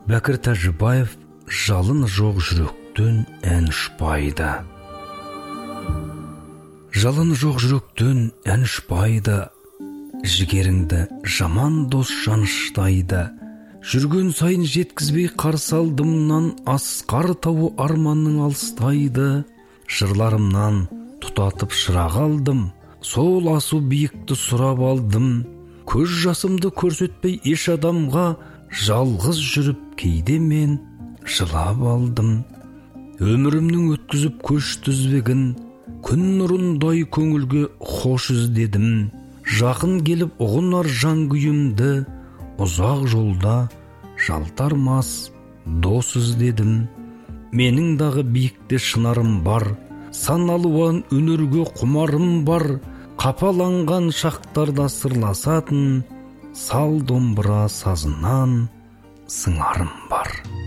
Бәкір Тәжібаев жалын жоқ жүректен ән ұшпайды. Жалын жоқ жүректен ән ұшпайды, жігеріңді жаман дос жаныштайды. Жүрген сайын жеткізбей қарсы алдымнан, асқар тауы арманның алыстайды. Жырларымнан тұтатып шырақ алдым, сол асу биікті сұрап алдым. Көз жасымды көрсетпей еш адамға, жалғыз жүріп кейде мен жылап алдым. Өмірімнің өткізіп көшті ізбегін, күн нұрындай көңілге хош іздедім. Жақын келіп ұғынар жан күйімді, ұзақ жолда жалтармас дос іздедім. Менің дағы биікте шынарым бар, сан алуан өнерге құмарым бар. Қапаланған шақтарда сырласатын, сал домбыра сазынан сыңарым бар.